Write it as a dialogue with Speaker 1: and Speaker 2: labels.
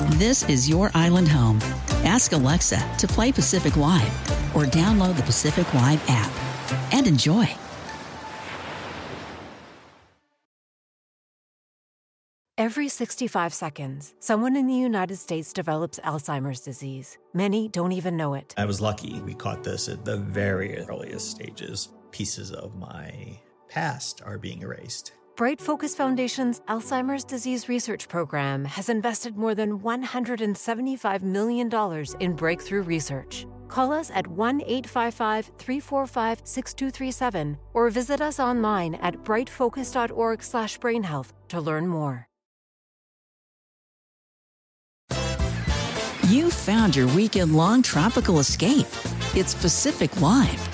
Speaker 1: This is your island home. Ask Alexa to play Pacific Live or download the Pacific Live app and enjoy.
Speaker 2: Every 65 seconds, someone in the United States develops Alzheimer's disease. Many don't even know it.
Speaker 3: I was lucky. We caught this at the very earliest stages. Pieces of my past are being erased.
Speaker 2: Bright Focus Foundation's Alzheimer's Disease Research Program has invested more than $175 million in breakthrough research. Call us at 1-855-345-6237 or visit us online at brightfocus.org/brainhealth to learn more.
Speaker 1: You found your weekend-long tropical escape. It's Pacific Live.